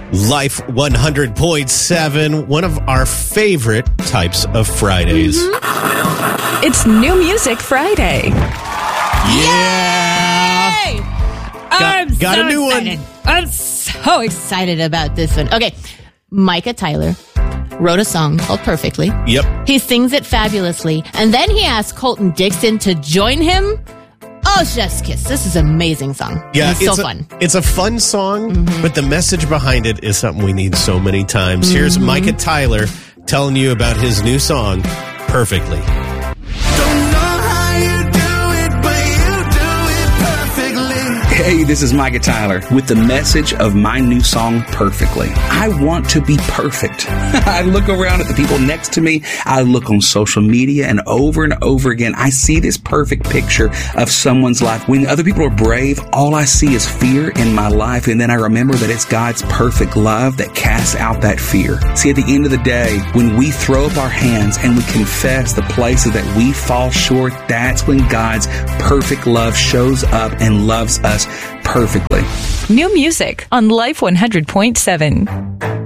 Life 100.7, one of our favorite types of Fridays. Mm-hmm. It's New Music Friday. Yeah! Got a new excited. one. I'm so excited about this one. Okay, Micah Tyler wrote a song called Perfectly. Yep. He sings it fabulously, and then he asked Colton Dixon to join him. Oh, chef's kiss. This is an amazing song. Yeah, it's so fun. It's a fun song, but the message behind it is something we need so many times. Here's Micah Tyler telling you about his new song, Perfectly. Hey, this is Micah Tyler with the message of my new song, Perfectly. I want to be perfect. I look around at the people next to me. I look on social media, and over again, I see this perfect picture of someone's life. When other people are brave, all I see is fear in my life, and then I remember that it's God's perfect love that casts out that fear. See, at the end of the day, when we throw up our hands and we confess the places that we fall short, that's when God's perfect love shows up and loves us perfectly. New music on Life 100.7.